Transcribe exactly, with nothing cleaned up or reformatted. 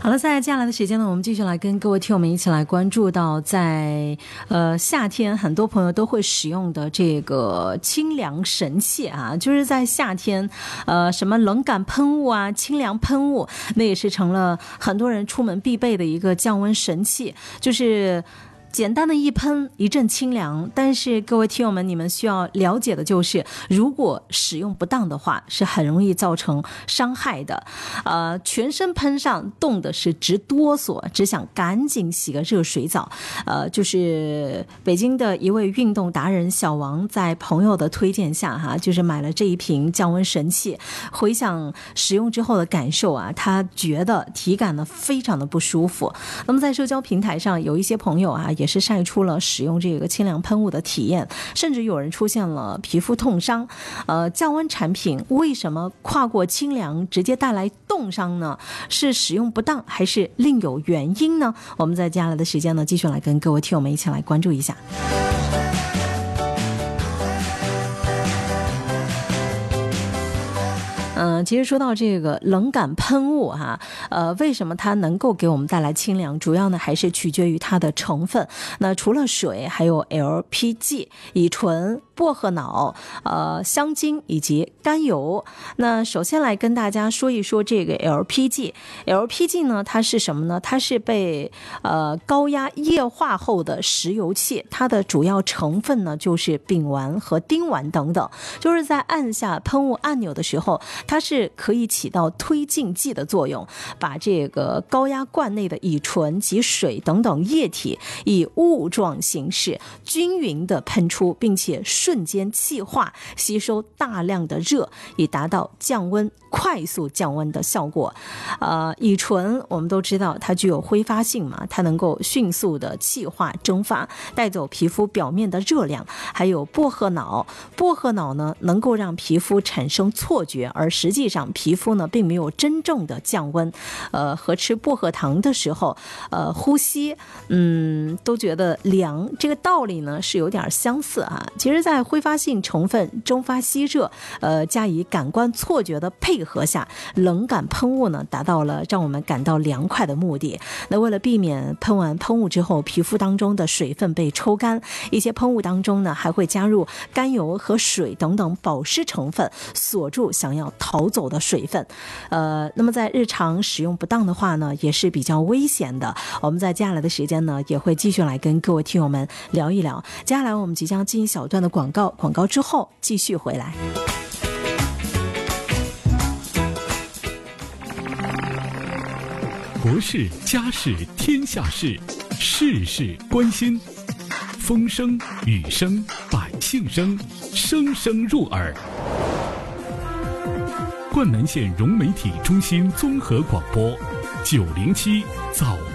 好了，在接下来的时间呢，我们继续来跟各位听友们一起来关注到在呃夏天很多朋友都会使用的这个清凉神器啊，就是在夏天呃什么冷感喷雾啊、清凉喷雾，那也是成了很多人出门必备的一个降温神器，就是简单的一喷一阵清凉。但是各位听友们，你们需要了解的就是如果使用不当的话是很容易造成伤害的。呃，全身喷上冻的是直哆嗦，只想赶紧洗个热水澡。呃，就是北京的一位运动达人小王在朋友的推荐下哈，就是买了这一瓶降温神器，回想使用之后的感受啊，他觉得体感呢非常的不舒服。那么在社交平台上有一些朋友啊也是晒出了使用这个清凉喷雾的体验，甚至有人出现了皮肤痛伤。呃，降温产品为什么跨过清凉直接带来冻伤呢？是使用不当还是另有原因呢？我们在接下来的时间呢，继续来跟各位听友们一起来关注一下。嗯，其实说到这个冷感喷雾哈，呃，为什么它能够给我们带来清凉？主要呢还是取决于它的成分。那除了水，还有 L P G、乙醇、薄荷脑、呃香精以及甘油。那首先来跟大家说一说这个 L P G。L P G 呢，它是什么呢？它是被呃高压液化后的石油气，它的主要成分呢就是丙烷和丁烷等等。就是在按下喷雾按钮的时候，它是可以起到推进剂的作用，把这个高压罐内的乙醇及水等等液体以雾状形式均匀的喷出，并且瞬间气化，吸收大量的热，以达到降温、快速降温的效果。呃，乙醇我们都知道它具有挥发性嘛，它能够迅速的气化蒸发，带走皮肤表面的热量。还有薄荷脑，薄荷脑呢能够让皮肤产生错觉，而实际上皮肤呢并没有真正的降温。呃，和吃薄荷糖的时候，呃，呼吸嗯都觉得凉，这个道理呢是有点相似啊。其实在挥发性成分蒸发吸热，呃，加以感官错觉的配合下，冷感喷雾呢达到了让我们感到凉快的目的。那为了避免喷完喷雾之后皮肤当中的水分被抽干，一些喷雾当中呢还会加入甘油和水等等保湿成分，锁住想要逃走的水分。呃，那么在日常使用不当的话呢，也是比较危险的。我们在接下来的时间呢，也会继续来跟各位听友们聊一聊。接下来我们即将进一小段的广告，广告之后继续回来。 国事、家事、天下事，事事关心。风声、雨声、百姓声，声声入耳。灌南县融媒体中心综合广播，九零七早